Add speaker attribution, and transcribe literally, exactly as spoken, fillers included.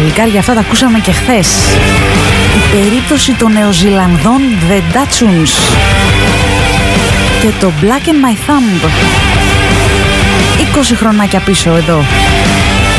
Speaker 1: παλικάρια, αυτά τα ακούσαμε και χθες. Η περίπτωση των Νεοζηλανδών The Datsuns και το Black and My Thumb. είκοσι χρονάκια πίσω εδώ.